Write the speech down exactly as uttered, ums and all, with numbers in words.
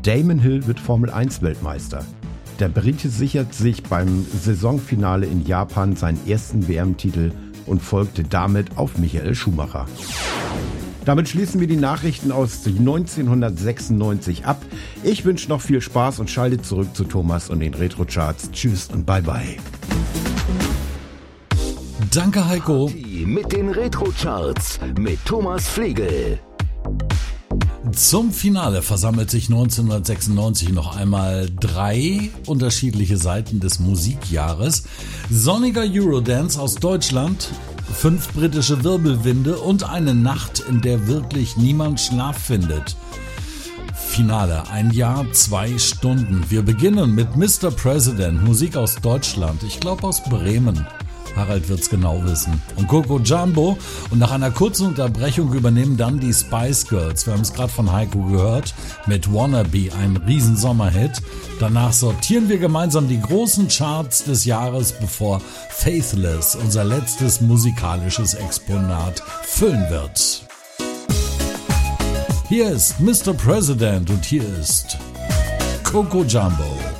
Damon Hill wird Formel eins Weltmeister. Der Brite sichert sich beim Saisonfinale in Japan seinen ersten W M-Titel und folgte damit auf Michael Schumacher. Damit schließen wir die Nachrichten aus neunzehnhundertsechsundneunzig ab. Ich wünsche noch viel Spaß und schalte zurück zu Thomas und den Retro-Charts. Tschüss und bye bye. Danke, Heiko. Mit den Retro-Charts mit Thomas Flegel. Zum Finale versammelt sich neunzehnhundertsechsundneunzig noch einmal drei unterschiedliche Seiten des Musikjahres. Sonniger Eurodance aus Deutschland, fünf britische Wirbelwinde und eine Nacht, in der wirklich niemand Schlaf findet. Finale, ein Jahr, zwei Stunden. Wir beginnen mit Mister President, Musik aus Deutschland, ich glaube aus Bremen. Harald wird's genau wissen. Und Coco Jumbo. Und nach einer kurzen Unterbrechung übernehmen dann die Spice Girls. Wir haben es gerade von Heiko gehört. Mit Wannabe, ein riesen Sommerhit. Danach sortieren wir gemeinsam die großen Charts des Jahres, bevor Faithless, unser letztes musikalisches Exponat, füllen wird. Hier ist Mister President und hier ist Coco Jumbo.